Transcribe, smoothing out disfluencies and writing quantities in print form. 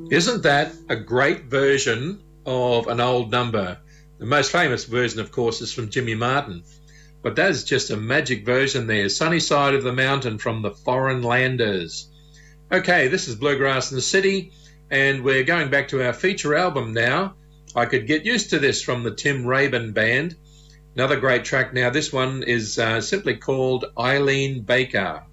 Isn't that a great version of an old number? The most famous version, of course, is from Jimmy Martin. But that is just a magic version there. Sunny Side of the Mountain from the Foreign Landers. Okay, this is Bluegrass in the City, and we're going back to our feature album now. I Could Get Used to This from the Tim Rabin Band. Another great track now. This one is simply called Eileen Baker.